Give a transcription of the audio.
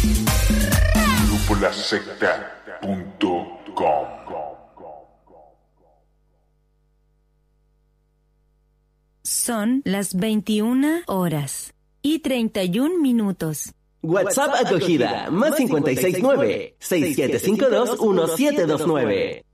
Grupolasecta.com. Son las 21:31. WhatsApp acogida, más 569 6752 1729.